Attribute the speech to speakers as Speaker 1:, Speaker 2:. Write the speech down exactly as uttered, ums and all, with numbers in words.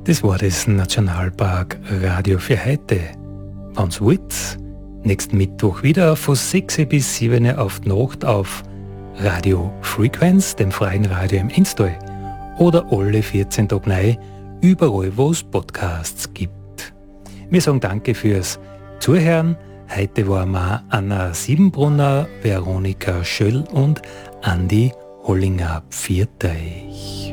Speaker 1: Das war das Nationalpark Radio für heute. Wann's wollt, nächsten Mittwoch wieder von sechs bis sieben auf die Nacht auf Radio Frequenz, dem freien Radio im Install, oder alle vierzehn Tage neu, überall wo es Podcasts gibt. Wir sagen danke fürs Zuhören. Heute waren wir Anna Siebenbrunner, Veronika Schöll und Andi Hollinger. Pfiat euch.